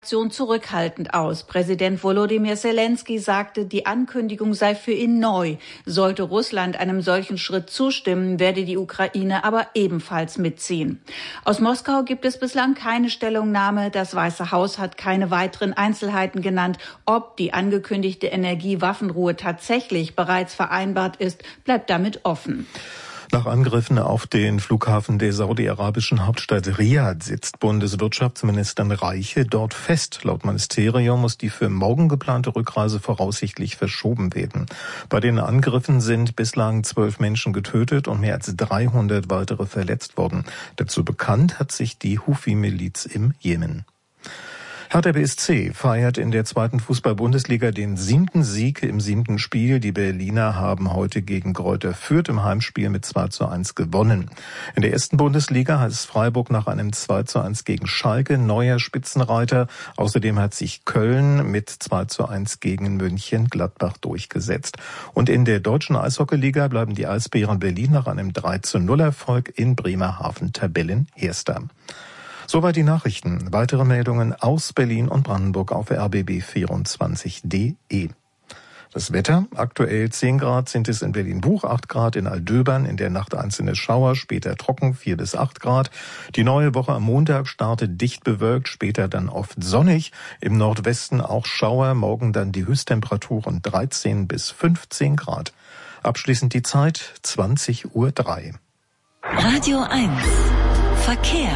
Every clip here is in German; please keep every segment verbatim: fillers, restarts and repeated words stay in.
zurückhaltend aus. Präsident Volodymyr Zelensky sagte, die Ankündigung sei für ihn neu. Sollte Russland einem solchen Schritt zustimmen, werde die Ukraine aber ebenfalls mitziehen. Aus Moskau gibt es bislang keine Stellungnahme. Das Weiße Haus hat keine weiteren Einzelheiten genannt. Ob die angekündigte Energiewaffenruhe tatsächlich bereits vereinbart ist, bleibt damit offen. Nach Angriffen auf den Flughafen der saudi-arabischen Hauptstadt Riad sitzt Bundeswirtschaftsministerin Reiche dort fest. Laut Ministerium muss die für morgen geplante Rückreise voraussichtlich verschoben werden. Bei den Angriffen sind bislang zwölf Menschen getötet und mehr als dreihundert weitere verletzt worden. Dazu bekannt hat sich die Huthi-Miliz im Jemen. Hertha B S C feiert in der zweiten Fußball-Bundesliga den siebten Sieg im siebten Spiel. Die Berliner haben heute gegen Greuther Fürth im Heimspiel mit zwei zu eins gewonnen. In der ersten Bundesliga hat es Freiburg nach einem zwei zu eins gegen Schalke neuer Spitzenreiter. Außerdem hat sich Köln mit zwei zu eins gegen Mönchengladbach durchgesetzt. Und in der deutschen Eishockeyliga bleiben die Eisbären Berlin nach einem drei zu null Erfolg in Bremerhaven Tabellenerster. Soweit die Nachrichten. Weitere Meldungen aus Berlin und Brandenburg auf r b b vierundzwanzig punkt d e. Das Wetter, aktuell zehn Grad sind es in Berlin-Buch, acht Grad in Aldöbern, in der Nacht einzelne Schauer, später trocken, vier bis acht Grad. Die neue Woche am Montag startet dicht bewölkt, später dann oft sonnig. Im Nordwesten auch Schauer, morgen dann die Höchsttemperaturen dreizehn bis fünfzehn Grad. Abschließend die Zeit, zwanzig Uhr drei. Radio eins, Verkehr.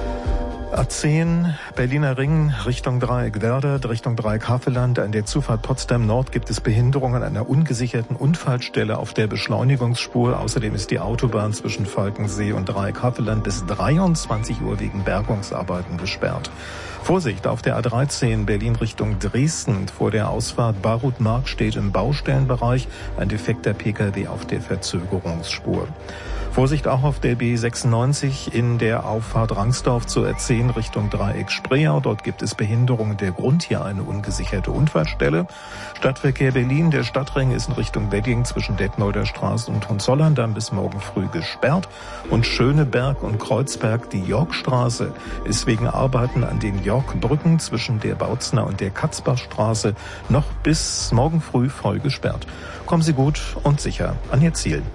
A zehn, Berliner Ring, Richtung Dreieck Werdert, Richtung Dreieck Havelland. An der Zufahrt Potsdam Nord gibt es Behinderungen an einer ungesicherten Unfallstelle auf der Beschleunigungsspur. Außerdem ist die Autobahn zwischen Falkensee und Dreieck Havelland bis dreiundzwanzig Uhr wegen Bergungsarbeiten gesperrt. Vorsicht auf der A dreizehn Berlin Richtung Dresden. Vor der Ausfahrt Barutmark steht im Baustellenbereich ein defekter P K W auf der Verzögerungsspur. Vorsicht auch auf der B sechsundneunzig in der Auffahrt Rangsdorf zur R zehn Richtung Dreieck Spreeau. Dort gibt es Behinderungen der Grund, hier eine ungesicherte Unfallstelle. Stadtverkehr Berlin, der Stadtring ist in Richtung Wedding zwischen Detmolder Straße und Hohenzollern bis morgen früh gesperrt. Und Schöneberg und Kreuzberg, die Yorkstraße, ist wegen Arbeiten an den Yorkbrücken zwischen der Bautzner und der Katzbachstraße noch bis morgen früh voll gesperrt. Kommen Sie gut und sicher an Ihr Ziel.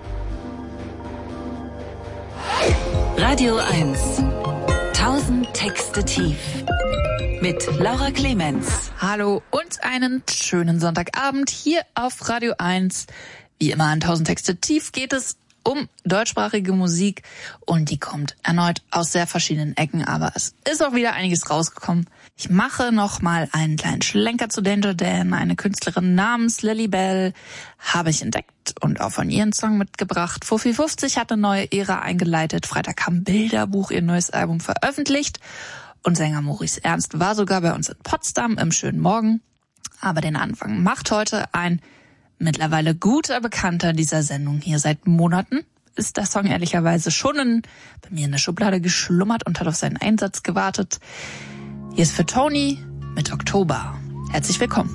Radio eins, tausend Texte tief. Mit Laura Clemens. Hallo und einen schönen Sonntagabend hier auf Radio eins. Wie immer an tausend Texte tief geht es um deutschsprachige Musik und die kommt erneut aus sehr verschiedenen Ecken, aber es ist auch wieder einiges rausgekommen. Ich mache noch mal einen kleinen Schlenker zu Danger Dan. Eine Künstlerin namens Lily Bell habe ich entdeckt und auch von ihren Song mitgebracht. Fuffi fünfzig hat eine neue Ära eingeleitet. Freitag kam Bilderbuch, ihr neues Album, veröffentlicht. Und Sänger Maurice Ernst war sogar bei uns in Potsdam im schönen Morgen. Aber den Anfang macht heute ein mittlerweile guter Bekannter dieser Sendung hier seit Monaten. Ist der Song ehrlicherweise schon in, bei mir in der Schublade geschlummert und hat auf seinen Einsatz gewartet. Hier ist für Tony mit Oktober. Herzlich willkommen.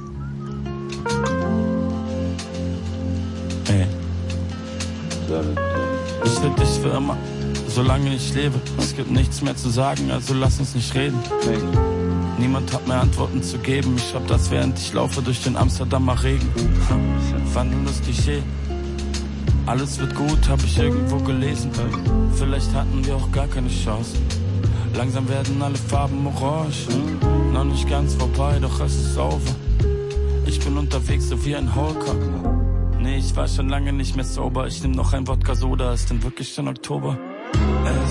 Hey. Ich liebe dich für immer, solange ich lebe. Es gibt nichts mehr zu sagen, also lass uns nicht reden. Hey. Niemand hat mir Antworten zu geben. Ich hab das, während ich laufe durch den Amsterdamer Regen. Wandelndes Klischee. Alles wird gut, hab ich irgendwo gelesen. Vielleicht hatten wir auch gar keine Chance. Langsam werden alle Farben orange. Noch nicht ganz vorbei, doch es ist over. Ich bin unterwegs so wie ein Holker. Nee, ich war schon lange nicht mehr sober. Ich nehm noch ein Wodka Soda, ist denn wirklich schon Oktober? Es